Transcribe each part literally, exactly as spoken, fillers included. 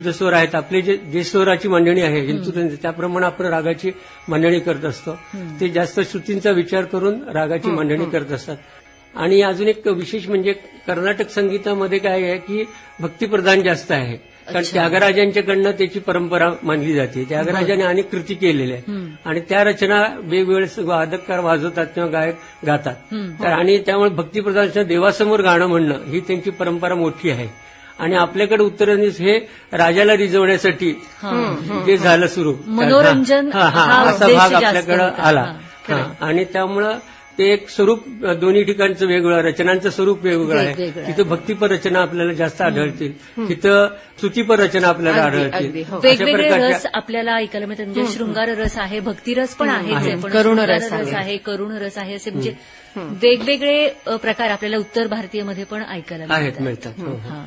जे स्वर आहेत आपले जे जे स्वराची मांडणी आहे हिंदुस्थानी त्याप्रमाणे आपण रागाची मांडणी करत असतो. ते जास्त श्रुतींचा विचार करून रागाची मांडणी करत असतात. आणि अजून एक विशेष म्हणजे कर्नाटक संगीतामध्ये काय आहे की भक्तिप्रधान जास्त आहे. कारण त्यागराजांच्याकडनं त्याची परंपरा मानली जाते. त्यागराजाने अनेक कृती केलेल्या आहेत आणि त्या रचना वेगवेगळे वादककार वाजवतात किंवा गायक गातात. तर आणि त्यामुळे भक्तिप्रधान देवासमोर गाणं म्हणणं ही त्यांची परंपरा मोठी आहे. आणि आपल्याकडे उत्तरांनीच हे राजाला रिझवण्यासाठी जे झालं सुरू मनोरंजन असा भाग आपल्याकडे आला. आणि त्यामुळं ते एक स्वरूप दोन्ही ठिकाणचं वेगवेगळं रचनांचं स्वरूप वेगवेगळं आहे. तिथं भक्तिपर रचना आपल्याला जास्त आढळतील, तिथं स्तुतीपर रचना आपल्याला आढळतील. वेगवेगळे रस आपल्याला ऐकायला मिळतात. म्हणजे शृंगार रस आहे, भक्तिरस पण आहे, करुण रस आहे, करुण रस आहे, असे म्हणजे वेगवेगळे प्रकार आपल्याला उत्तर भारतीयमध्ये पण ऐकायला मिळतात.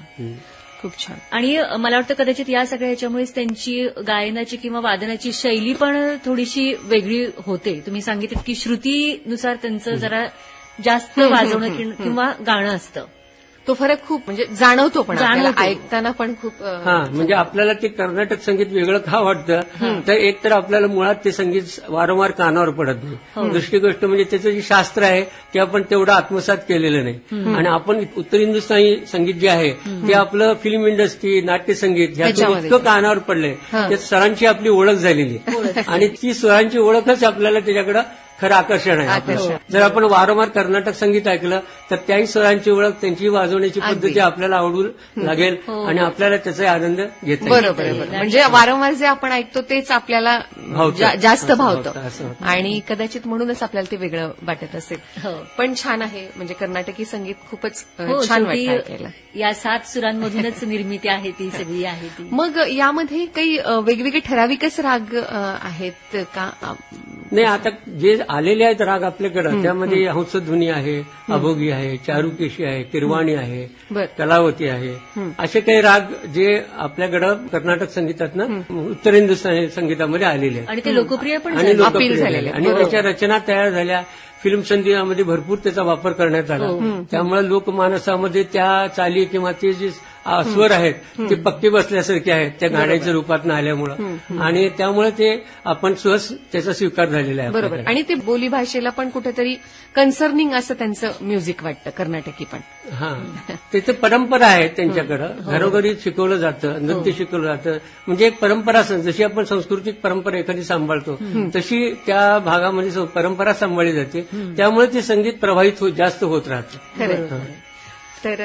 खूप छान. आणि मला वाटतं कदाचित या सगळ्या ह्याच्यामुळेच त्यांची गायनाची किंवा वादनाची शैली पण थोडीशी वेगळी होते. तुम्ही सांगितलं की श्रुतीनुसार त्यांचं जरा जास्त वाजवणं किंवा गाणं असतं. तो फरक खूप म्हणजे जाणवतो पण ऐकताना पण खूप. हा म्हणजे आपल्याला ते कर्नाटक संगीत वेगळं का वाटतं तर एक तर आपल्याला मुळात ते संगीत वारंवार कानावर पडत नाही. दुसरी गोष्ट म्हणजे त्याचं जे शास्त्र आहे ते आपण तेवढं आत्मसात केलेलं नाही. आणि आपण उत्तर हिंदुस्थानी संगीत जे आहे ते आपलं फिल्म इंडस्ट्री नाट्यसंगीत ह्यातून इतकं कानावर पडलंय त्यात सरांची आपली ओळख झालेली आणि ती सरांची ओळखच आपल्याला त्याच्याकडं खरं आकर्षण आहे आपलं. जर आपण वारंवार कर्नाटक संगीत ऐकलं तर त्याही स्वरांची ओळख त्यांची वाजवण्याची पद्धती आपल्याला आवडू लागेल आणि आपल्याला त्याचा आनंद घेता येईल. बरोबर. म्हणजे वारंवार जे आपण ऐकतो तेच आपल्याला जास्त भावतं आणि कदाचित म्हणूनच आपल्याला ते वेगळं वाटत असेल. पण छान आहे म्हणजे कर्नाटकी संगीत खूपच छान वाटतं ऐकायला. या सात सुरांमधूनच निर्मिती आहे ती सगळी आहे ती. मग यामध्ये काही वेगवेगळे ठराविकच राग आहेत का? नाही, आता जे आलेले आहेत राग आपल्याकडे त्यामध्ये हंसध्वनी आहे, अभोगी आहे, चारुकेशी आहे, किरवाणी आहे, कलावती आहे, असे काही राग जे आपल्याकडं कर्नाटक संगीतातनं उत्तर हिंदुस्थानी संगीतामध्ये आलेले आहेत आणि ते लोकप्रिय पण आणि लोकप्रिय झालेले आणि त्याच्या रचना तयार झाल्या. फिल्म संगीतामध्ये भरपूर त्याचा वापर करण्यात आला. त्यामुळे लोकमानसामध्ये त्या चाली किंवा ते जे स्वर आहेत ते पक्के बसल्यासारखे आहेत त्या गाण्याच्या रूपात आल्यामुळं आणि त्यामुळे ते आपण सहज त्याचा स्वीकार झालेला आहे. बरोबर. आणि ते बोली भाषेला पण कुठेतरी कन्सर्निंग असं त्यांचं म्युझिक वाटतं कर्नाटकी पण. हा त्याचं परंपरा आहे त्यांच्याकडं. घरोघरी शिकवलं जातं, नृत्य शिकवलं जातं. म्हणजे एक परंपरा जशी आपण सांस्कृतिक परंपरा एखादी सांभाळतो तशी त्या भागामध्ये परंपरा सांभाळली जाते. त्यामुळे ते संगीत प्रभावित जास्त होत राहतं. तर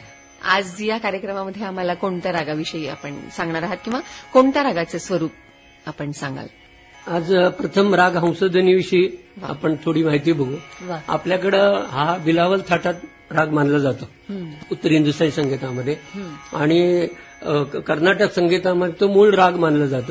आज या कार्यक्रमामध्ये आम्हाला कोणत्या रागाविषयी आपण सांगणार आहात किंवा कोणत्या रागाचं स्वरूप आपण सांगाल? आज प्रथम राग हंसध्वनीविषयी आपण थोडी माहिती बघू. आपल्याकडं हा बिलावल थाटात राग मानला जातो उत्तर हिंदुस्थानी संगीतामध्ये आणि कर्नाटक संगीतामध्ये तो मूळ राग मानला जातो.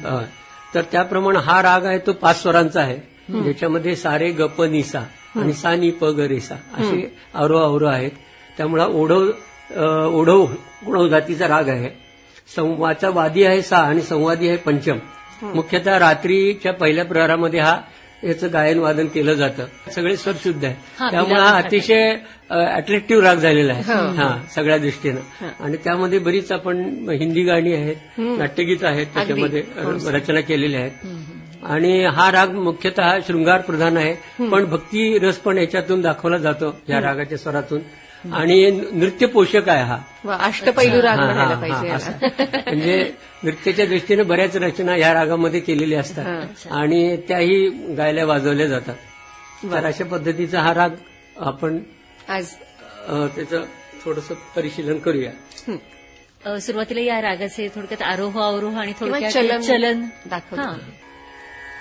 तर त्याप्रमाणे हा राग आहे तो पाच स्वरांचा आहे ज्याच्यामध्ये सारे गप निसा आणि सा नि प ग रे सा असे अवरोह अवरोह आहेत. त्यामुळे ओढव ओढव गुणव जातीचा राग आहे. संवाचा वादी आहे सा आणि संवादी आहे पंचम. मुख्यतः रात्रीच्या पहिल्या प्रहरामध्ये हा याचं गायन वादन केलं जातं. सगळे स्वर शुद्ध आहे त्यामुळे हा अतिशय अट्रॅक्टिव्ह राग झालेला आहे हा सगळ्या दृष्टीनं. आणि त्यामध्ये बरीच आपण हिंदी गाणी आहेत, नाट्यगीत आहेत त्याच्यामध्ये रचना केलेल्या आहेत. आणि हा राग मुख्यतः शृंगार प्रधान आहे पण भक्ती रस पण याच्यातून दाखवला जातो या रागाच्या स्वरातून. आणि नृत्य पोषक आहे हा अष्टपैलू राग म्हणायला पाहिजे. म्हणजे नृत्याच्या दृष्टीने बऱ्याच रचना या रागामध्ये केलेल्या असतात आणि त्याही गायल्या वाजवल्या जातात. तर अशा पद्धतीचा हा राग आपण आज त्याचं थोडंसं परिशीलन करूया. सुरुवातीला या रागाचे थोडक्यात आरोह अवरोह आणि थोडक्यात चलन दाखवतो.